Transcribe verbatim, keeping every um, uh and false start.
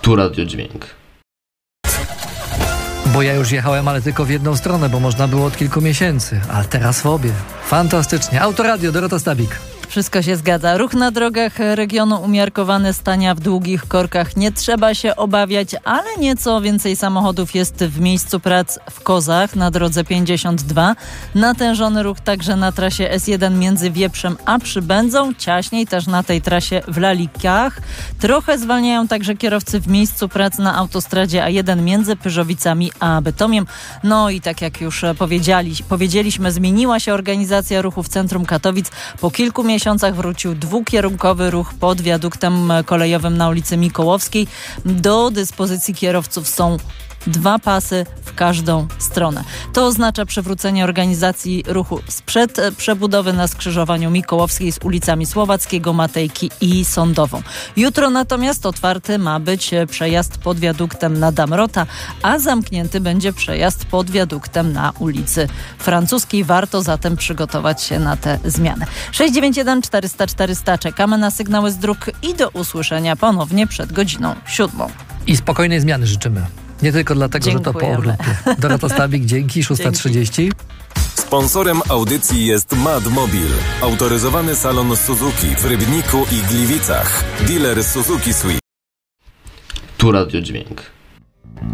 Tu Radio Dźwięk. Bo ja już jechałem, ale tylko w jedną stronę, bo można było od kilku miesięcy. A teraz w obie. Fantastycznie. Autoradio, Dorota Stabik. Wszystko się zgadza. Ruch na drogach regionu umiarkowany, stania w długich korkach. Nie trzeba się obawiać, ale nieco więcej samochodów jest w miejscu prac w Kozach na drodze pięćdziesiąt dwa. Natężony ruch także na trasie S jeden między Wieprzem a Przybędzą. Ciaśniej też na tej trasie w Lalikach. Trochę zwalniają także kierowcy w miejscu prac na autostradzie A jeden między Pyrzowicami a Bytomiem. No i tak jak już powiedzieli, powiedzieliśmy, zmieniła się organizacja ruchu w centrum Katowic. Po kilku miesiącach miesiącach wrócił dwukierunkowy ruch pod wiaduktem kolejowym na ulicy Mikołowskiej. Do dyspozycji kierowców są dwa pasy w każdą stronę. To oznacza przywrócenie organizacji ruchu sprzed przebudowy na skrzyżowaniu Mikołowskiej z ulicami Słowackiego, Matejki i Sądową. Jutro natomiast otwarty ma być przejazd pod wiaduktem na Damrota, a zamknięty będzie przejazd pod wiaduktem na ulicy Francuskiej. Warto zatem przygotować się na te zmiany. sześć dziewięć jeden czterysta czterysta. Czekamy na sygnały z dróg i do usłyszenia ponownie przed godziną siódmą. I spokojnej zmiany życzymy. Nie tylko dlatego, Dziękujemy. że to po urlopie. Dorota Stabik, dzięki. szósta trzydzieści. Sponsorem audycji jest Madmobil, autoryzowany salon Suzuki w Rybniku i Gliwicach. Dealer Suzuki Swift. Tu Radio Dźwięk.